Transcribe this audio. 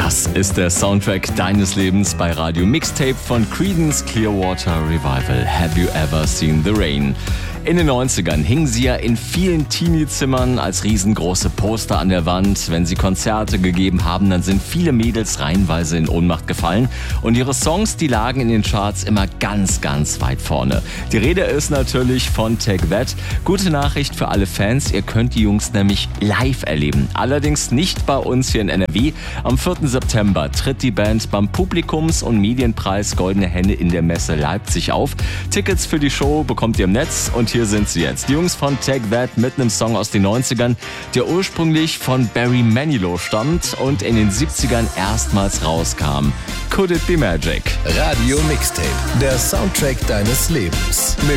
Das ist der Soundtrack deines Lebens bei Radio Mixtape von Creedence Clearwater Revival. Have you ever seen the rain? In den 90ern hingen sie ja in vielen Teenie-Zimmern als riesengroße Poster an der Wand. Wenn sie Konzerte gegeben haben, dann sind viele Mädels reihenweise in Ohnmacht gefallen. Und ihre Songs, die lagen in den Charts immer ganz, ganz weit vorne. Die Rede ist natürlich von Take That. Gute Nachricht für alle Fans, ihr könnt die Jungs nämlich live erleben. Allerdings nicht bei uns hier in NRW. Am 4. September tritt die Band beim Publikums- und Medienpreis Goldene Henne in der Messe Leipzig auf. Tickets für die Show bekommt ihr im Netz und hier sind sie jetzt. Die Jungs von Take That mit einem Song aus den 90ern, der ursprünglich von Barry Manilow stammt und in den 70ern erstmals rauskam. Could It Be Magic? Radio Mixtape, der Soundtrack deines Lebens mit